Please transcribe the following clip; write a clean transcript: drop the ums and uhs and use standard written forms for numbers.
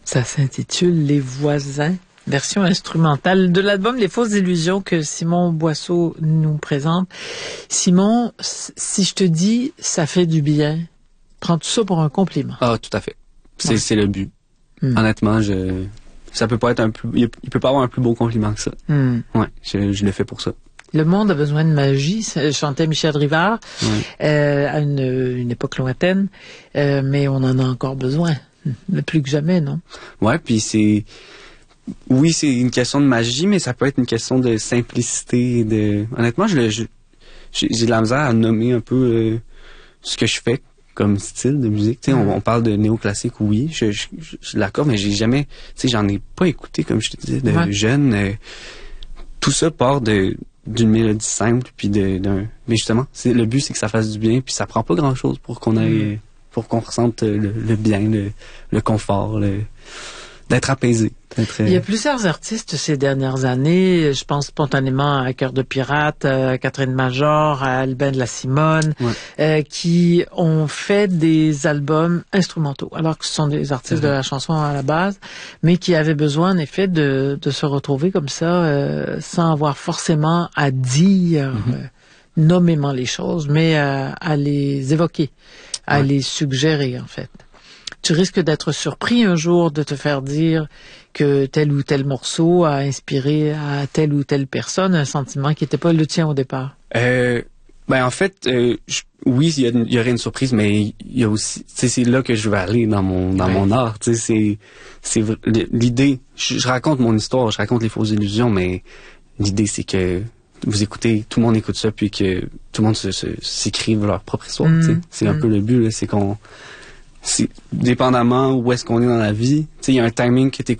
Ça s'intitule Les Voisins, version instrumentale de l'album Les Fausses Illusions que Simon Boisseau nous présente. Simon, si je te dis ça fait du bien, prends-tu ça pour un compliment? Ah, tout à fait. C'est le but. Honnêtement, ça peut pas être il peut pas avoir un plus beau compliment que ça. Ouais, je le fais pour ça. Le monde a besoin de magie, chantait Michel Rivard, à une époque lointaine, mais on en a encore besoin, plus que jamais, non? Ouais, puis c'est une question de magie, mais ça peut être une question de simplicité. Honnêtement, j'ai de la misère à nommer un peu ce que je fais comme style de musique. Tu sais, on parle de néoclassique, oui, je suis d'accord, mais j'ai jamais, tu sais, j'en ai pas écouté, comme je te disais, de jeune. Tout ça part d'une mélodie simple, puis mais justement, le but, c'est que ça fasse du bien, puis ça prend pas grand-chose pour qu'on aille, pour qu'on ressente le bien, le confort, d'être apaisé. Il y a plusieurs artistes ces dernières années, je pense spontanément à Cœur de Pirate, à Catherine Major, à Albin de la Simone, qui ont fait des albums instrumentaux, alors que ce sont des artistes de la chanson à la base, mais qui avaient besoin en effet de se retrouver comme ça, sans avoir forcément à dire nommément les choses, mais à les évoquer, à les suggérer en fait. Tu risques d'être surpris un jour de te faire dire que tel ou tel morceau a inspiré à telle ou telle personne un sentiment qui n'était pas le tien au départ. En fait, oui, il y aurait une surprise, mais il y a aussi, tu sais, c'est là que je vais aller dans mon art. Tu sais, c'est l'idée. Je raconte mon histoire, je raconte les fausses illusions, mais l'idée c'est que vous écoutez, tout le monde écoute ça, puis que tout le monde s'écrive leur propre histoire. Tu sais, c'est un peu le but, là, c'est dépendamment où est-ce qu'on est dans la vie, tu sais, il y a un timing qui est